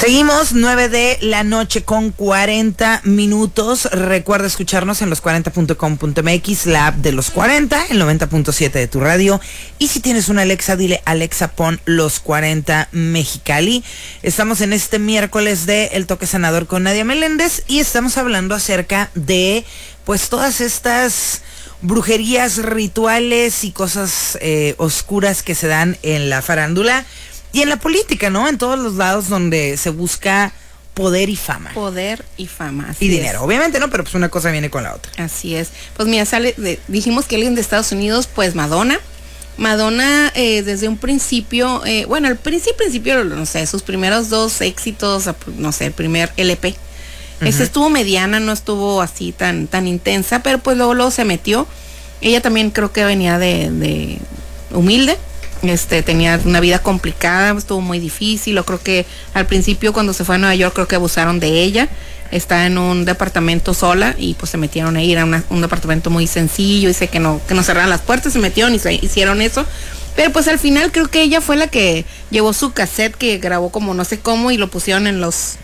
Seguimos, 9 de la noche con 40 minutos. Recuerda escucharnos en los40.com.mx, la app de los 40, el 90.7 de tu radio. Y si tienes una Alexa, dile Alexa, pon los 40 Mexicali. Estamos en este miércoles de El Toque Sanador con Nadia Meléndez y estamos hablando acerca de pues todas estas brujerías, rituales y cosas oscuras que se dan en la farándula y en la política, ¿no? En todos los lados donde se busca poder y fama. Poder y fama. Y dinero, obviamente, ¿no? Pero pues una cosa viene con la otra. Así es. Pues mira, dijimos que alguien de Estados Unidos, pues Madonna. Madonna desde un principio, bueno, al principio, no sé, sus primeros dos éxitos, no sé, el primer LP. Estuvo mediana, no estuvo así tan intensa, pero pues luego se metió. Ella también creo que venía de humilde. Tenía una vida complicada, estuvo muy difícil. Yo creo que al principio cuando se fue a Nueva York creo que abusaron de ella. Está en un departamento sola y pues se metieron ahí, era un departamento muy sencillo, dice que no cerraran las puertas, se metieron y hicieron eso. Pero pues al final creo que ella fue la que llevó su cassette que grabó como no sé cómo y lo pusieron en los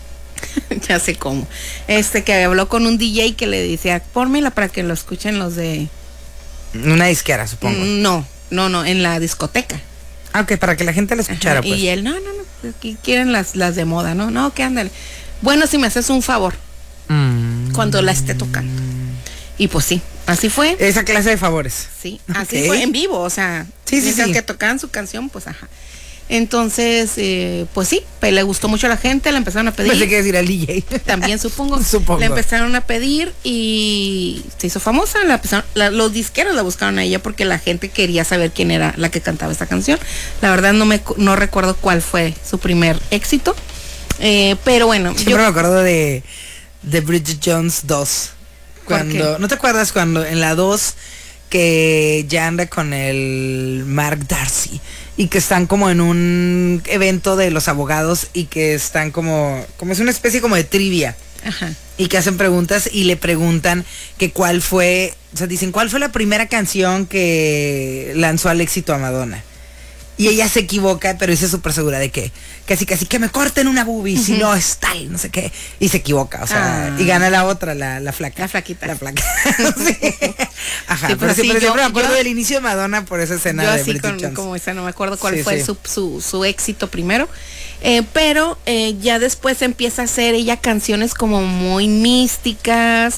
ya sé cómo. Que habló con un DJ que le decía, pónmela para que lo escuchen los de una disquera, supongo. No, en la discoteca. Ah, ok, para que la gente la escuchara. Ajá, pues. Y él, no, aquí quieren las de moda, no, que ándale. Bueno, si me haces un favor, cuando la esté tocando. Y pues sí, así fue. Esa clase de favores. Sí, así fue en vivo, o sea, sí. que tocaban su canción, pues ajá. Entonces, pues sí, le gustó mucho a la gente, la empezaron a pedir. Pensé que decir al DJ. También supongo. La empezaron a pedir y se hizo famosa. Los disqueros la buscaron a ella porque la gente quería saber quién era la que cantaba esta canción. La verdad no recuerdo cuál fue su primer éxito. Pero bueno. Siempre me acuerdo de Bridget Jones 2. Cuando, ¿no te acuerdas cuando en la 2 que ya anda con el Mark Darcy? Y que están como en un evento de los abogados y que están como es una especie como de trivia. Ajá. Y que hacen preguntas y le preguntan que cuál fue, o sea, dicen, ¿cuál fue la primera canción que lanzó al éxito a Madonna? Y ella se equivoca, pero dice súper segura de que casi que me corten una boobie, si no es tal, no sé qué. Y se equivoca, o sea, y gana la otra, la flaca. La flaquita. La flaca. Sí. Ajá, sí, pero siempre me acuerdo yo, del inicio de Madonna por esa escena yo de así Bridget Jones. como esa, no me acuerdo cuál fue su éxito primero. Pero ya después empieza a hacer ella canciones como muy místicas,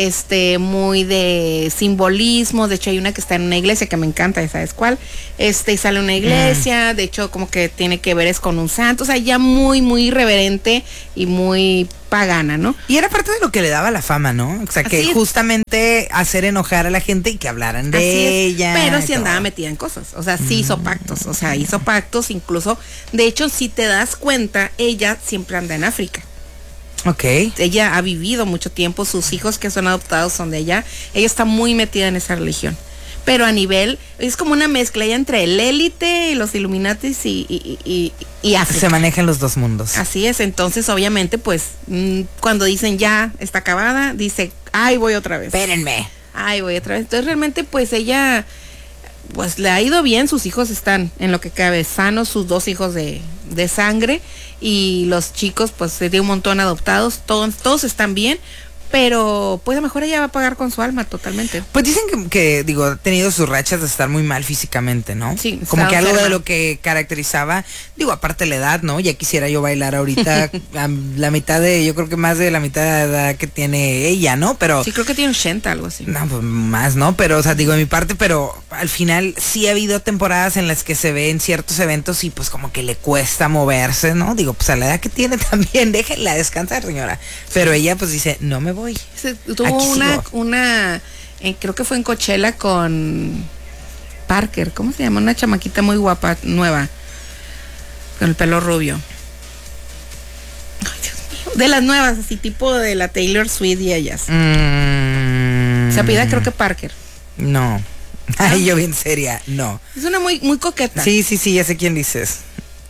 muy de simbolismo. De hecho hay una que está en una iglesia que me encanta, ¿sabes cuál? Y sale una iglesia, de hecho como que tiene que ver es con un santo, o sea, ya muy irreverente y muy pagana, ¿no? Y era parte de lo que le daba la fama, ¿no? O sea, que justamente hacer enojar a la gente y que hablaran de ella. Pero sí andaba metida en cosas, o sea, sí hizo pactos, incluso, de hecho, si te das cuenta, ella siempre anda en África. Ok. Ella ha vivido mucho tiempo, sus hijos que son adoptados son de ella está muy metida en esa religión. Pero a nivel, es como una mezcla ya entre el élite, los Illuminatis y África. Se manejan los dos mundos. Así es, entonces obviamente pues cuando dicen ya está acabada, dice, ay, voy otra vez. Espérenme. Ay, voy otra vez. Entonces realmente pues ella, pues le ha ido bien, sus hijos están en lo que cabe sanos, sus dos hijos de sangre y los chicos pues se dio un montón adoptados, todos están bien. Pero pues a lo mejor ella va a pagar con su alma totalmente. Pues dicen que digo, ha tenido sus rachas de estar muy mal físicamente, ¿no? Sí. Como que algo de lo que caracterizaba, digo, aparte la edad, ¿no? Ya quisiera yo bailar ahorita a la mitad yo creo que más de la mitad de la edad que tiene ella, ¿no? Pero sí, creo que tiene 80, algo así. No, pues más, ¿no? Pero, o sea, digo, de mi parte, pero al final sí ha habido temporadas en las que se ve en ciertos eventos y pues como que le cuesta moverse, ¿no? Digo, pues a la edad que tiene también, déjenla descansar, señora. Pero ella pues dice, no me voy. Tuvo una creo que fue en Coachella con Parker, ¿cómo se llama? Una chamaquita muy guapa, nueva, con el pelo rubio. Ay, Dios mío. De las nuevas, así tipo de la Taylor Swift y ellas. Se apellida creo que Parker. No. Ay, yo bien seria, no. Es una muy coqueta. Sí, ya sé quién dices.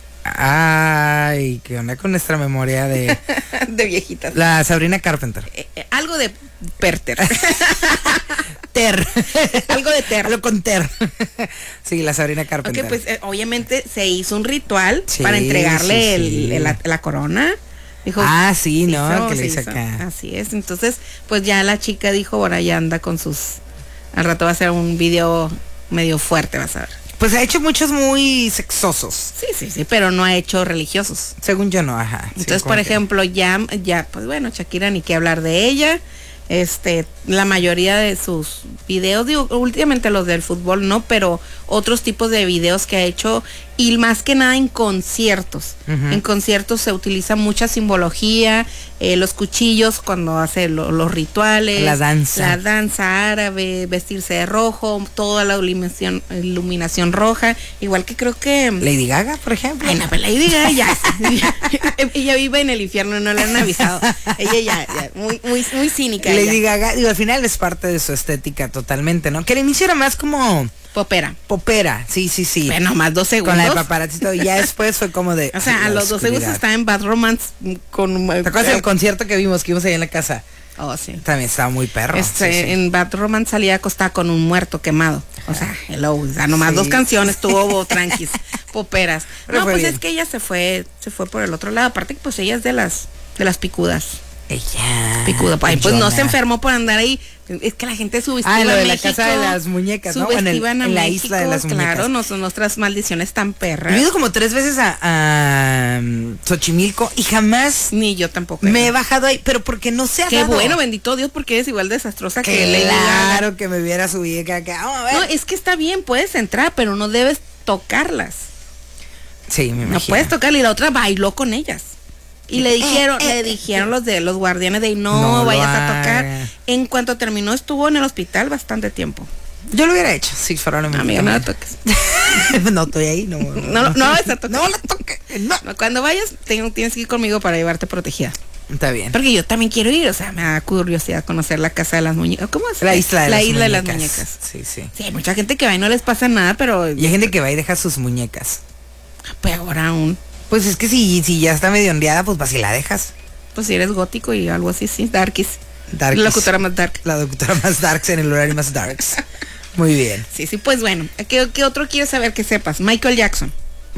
Ay, qué onda con nuestra memoria de de viejitas. La Sabrina Carpenter. Algo de Perter. Ter. Algo de Ter. Algo con Ter. Sí, la Sabrina Carpenter. Ok, pues obviamente se hizo un ritual para entregarle la corona. Dijo, sí, ¿no? Que le hizo acá. Así es. Entonces, pues ya la chica dijo, ahora ya anda con sus... Al rato va a ser un video medio fuerte, vas a ver. Pues ha hecho muchos muy sexosos. Sí, pero no ha hecho religiosos. Según yo no, ajá. Entonces, por ejemplo, ya, pues bueno, Shakira ni qué hablar de ella. La mayoría de sus videos, digo, últimamente los del fútbol no, pero otros tipos de videos que ha hecho, y más que nada en conciertos. En conciertos se utiliza mucha simbología, los cuchillos cuando hace los rituales, la danza árabe, vestirse de rojo, toda la iluminación roja, igual que creo que Lady Gaga, por ejemplo. Ay, no, pero Lady Gaga ya ella vive en el infierno, no le han avisado. Ella ya muy cínica. Lady Gaga, digo, al final es parte de su estética totalmente, ¿no? Que al inicio era más como Popera, sí. Bueno, más 2 segundos. Con la de paparazzi y ya después fue como de... O sea, a los 2 segundos estaba en Bad Romance con... ¿Te acuerdas del concierto que vimos ahí en la casa? Oh, sí. También estaba muy perro. Sí. En Bad Romance salía acostada con un muerto quemado. O sea, nomás 2 canciones tuvo tranquis, poperas. No, pues bien. Es que ella se fue por el otro lado. Aparte que pues ella es de las picudas. Ella. Picuda. Pues no se enfermó por andar ahí. Es que la gente subestima lo de México, la casa de las muñecas, ¿no? En la isla de las muñecas. Claro, nuestras maldiciones tan perras. He ido como 3 veces a Xochimilco y jamás... Ni yo tampoco. Me he bajado ahí, pero porque no se ha dado. Qué bueno, bendito Dios, porque eres igual desastrosa que Lady Gaga. Claro, que me viera subir acá. Vamos a ver. No, es que está bien, puedes entrar, pero no debes tocarlas. Sí, me imagino. No puedes tocarlas, y la otra bailó con ellas. Y le dijeron los guardianes de no vayas a tocar. En cuanto terminó, estuvo en el hospital bastante tiempo. Yo lo hubiera hecho, si fuera una amiga, no la toques. No estoy ahí, no vas a tocar. No la toques. No. Cuando vayas, tienes que ir conmigo para llevarte protegida. Está bien. Porque yo también quiero ir, o sea, me da curiosidad conocer la casa de las muñecas. ¿Cómo es? La isla de las muñecas. Sí. Sí, hay mucha gente que va y no les pasa nada, pero... Y hay gente que va y deja sus muñecas. Peor aún. Pues es que si ya está medio ondeada, pues vas y la dejas. Pues si eres gótico y algo así, sí, darkies. La locutora más dark. La locutora más darks en el horario más darks. Muy bien. Sí, pues bueno. ¿Qué otro quieres saber que sepas? Michael Jackson.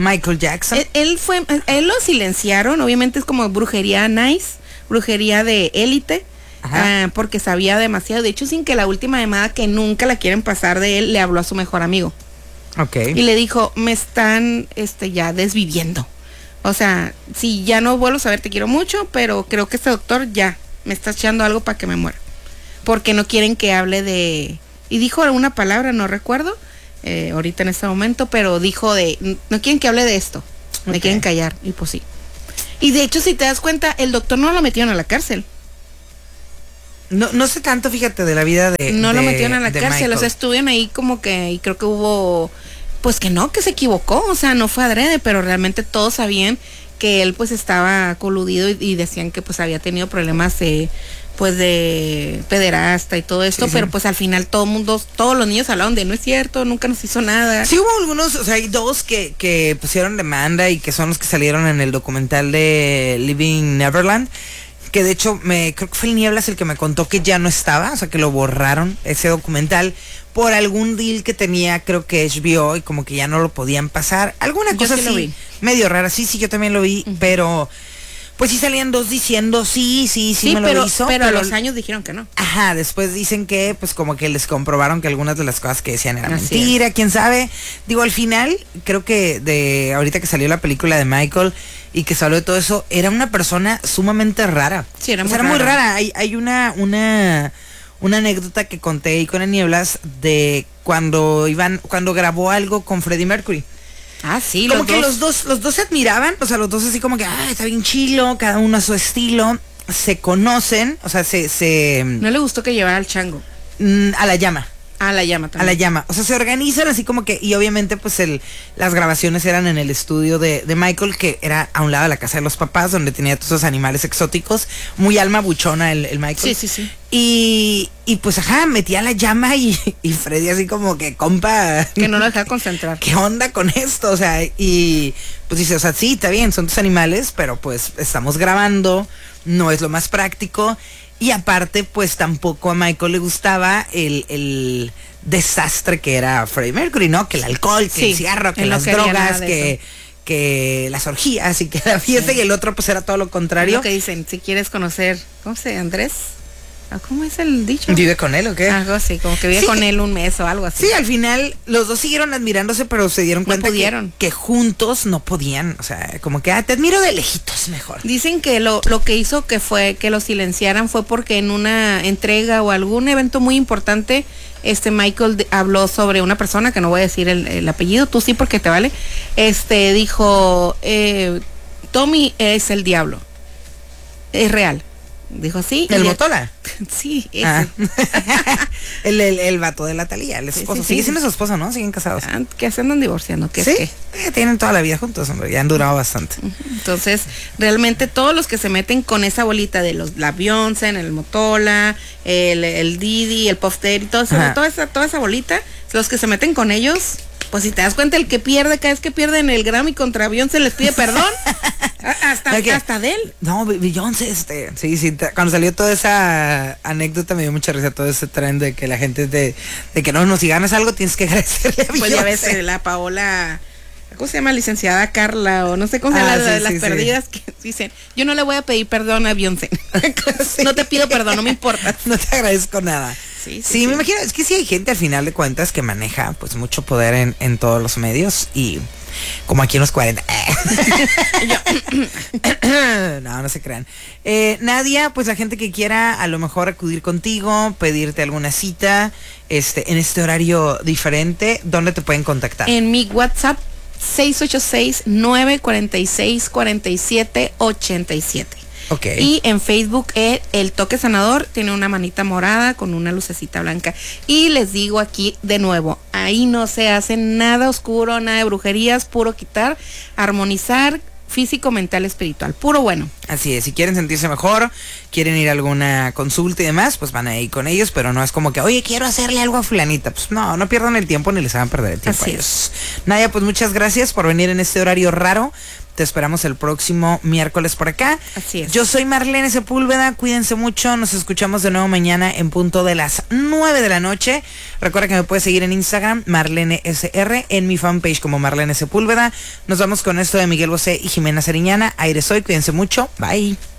Él lo silenciaron, obviamente es como brujería nice, brujería de élite. Porque sabía demasiado. De hecho, sin que la última llamada que nunca la quieren pasar de él, le habló a su mejor amigo. Okay. Y le dijo, me están ya desviviendo. O sea, si ya no vuelvo a saber, te quiero mucho, pero creo que este doctor ya me está echando algo para que me muera. Porque no quieren que hable de... Y dijo alguna palabra, no recuerdo, ahorita en este momento, pero dijo no quieren que hable de esto. Me quieren callar, y pues sí. Y de hecho, si te das cuenta, el doctor no lo metieron a la cárcel. No sé tanto, fíjate, de la vida de... No lo metieron a la cárcel, o sea, estuvieron ahí como que, y creo que hubo... Pues que se equivocó, o sea, no fue adrede, pero realmente todos sabían que él pues estaba coludido y decían que pues había tenido problemas de pederasta y todo esto, pero pues al final todos los niños hablaron de no es cierto, nunca nos hizo nada. Sí hubo algunos, o sea, hay 2 que pusieron demanda y que son los que salieron en el documental de Living Neverland. Que de hecho, creo que fue el Nieblas el que me contó que ya no estaba, o sea que lo borraron, ese documental, por algún deal que tenía, creo que HBO, y como que ya no lo podían pasar. Alguna cosa así, medio rara, sí, yo también lo vi, pero pues sí salían 2 diciendo sí, me lo hizo. Pero a los años dijeron que no. Ajá, después dicen que pues como que les comprobaron que algunas de las cosas que decían eran mentira, quién sabe. Digo, al final, creo que ahorita que salió la película de Michael y que se habló de todo eso, era una persona sumamente rara. Sí, era muy rara. Hay una anécdota que conté ahí con el Nieblas de cuando grabó algo con Freddie Mercury. Sí, como que los dos se admiraban, o sea, los dos así como que, está bien chilo, cada uno a su estilo, se conocen, o sea, No le gustó que llevara al chango. A la llama. A la llama también. A la llama. O sea, se organizan así como que, y obviamente pues las grabaciones eran en el estudio de Michael, que era a un lado de la casa de los papás, donde tenía todos esos animales exóticos, muy alma buchona el Michael. Sí. Y pues metía la llama y Freddy así como que, compa. Que no lo dejaba concentrar. ¿Qué onda con esto? O sea, y pues dice, o sea, sí, está bien, son tus animales, pero pues estamos grabando, no es lo más práctico. Y aparte, pues tampoco a Michael le gustaba el desastre que era Freddie Mercury, ¿no? Que el alcohol, que el cigarro, que las drogas, que las orgías y que la fiesta, y el otro pues era todo lo contrario. Lo que dicen, si quieres conocer, ¿cómo se llama? Andrés. ¿Cómo es el dicho? ¿Vive con él o qué? Algo así, como que vive con él un mes o algo así. Sí, al final los dos siguieron admirándose, pero se dieron cuenta que juntos no podían, o sea, como que te admiro de lejitos mejor. Dicen que lo que hizo que fue que lo silenciaran fue porque en una entrega o algún evento muy importante, Michael habló sobre una persona, que no voy a decir el apellido, tú sí porque te vale, dijo, Tommy es el diablo, es real. Dijo así. ¿El Motola? Sí, ese. El vato de la Thalía, el esposo. Sigue siendo su esposo, ¿no? Siguen casados. Que se andan divorciando. ¿Qué ¿Sí? es qué? Tienen toda la vida juntos, hombre. Ya han durado bastante. Entonces, realmente todos los que se meten con esa bolita de la Beyoncé, el Motola, el Didi, el Puff Daddy, toda esa bolita, los que se meten con ellos, pues si te das cuenta, el que pierde, cada vez que pierden el Grammy contra Beyoncé les pide perdón. Hasta de él. No, Beyoncé, sí, cuando salió toda esa anécdota me dio mucha risa, todo ese tren de que la gente de que no, si ganas algo tienes que agradecerle a Beyoncé. Pues ya ves, la Paola, ¿cómo se llama? Licenciada Carla, o no sé cómo se llama, las perdidas, que dicen, yo no le voy a pedir perdón a Beyoncé. No te pido perdón, no me importa. No te agradezco nada. Sí, me imagino, es que sí hay gente al final de cuentas que maneja pues mucho poder en todos los medios, y como aquí en los 40. No se crean. Nadia, pues la gente que quiera a lo mejor acudir contigo, pedirte alguna cita, en este horario diferente, ¿dónde te pueden contactar? En mi WhatsApp 686-946-4787. Okay. Y en Facebook el Toque Sanador tiene una manita morada con una lucecita blanca. Y les digo aquí de nuevo, ahí no se hace nada oscuro, nada de brujerías, puro quitar, armonizar, físico, mental, espiritual, puro bueno. Así es, si quieren sentirse mejor, quieren ir a alguna consulta y demás, pues van a ir con ellos, pero no es como que, oye, quiero hacerle algo a fulanita. Pues no pierdan el tiempo ni les hagan perder el tiempo a ellos. Nadia, pues muchas gracias por venir en este horario raro. Te esperamos el próximo miércoles por acá. Así es. Yo soy Marlene Sepúlveda, cuídense mucho, nos escuchamos de nuevo mañana en punto de las 9 de la noche. Recuerda que me puedes seguir en Instagram, Marlene SR, en mi fanpage como Marlene Sepúlveda. Nos vamos con esto de Miguel Bosé y Jimena Sariñana. Aire soy, cuídense mucho, bye.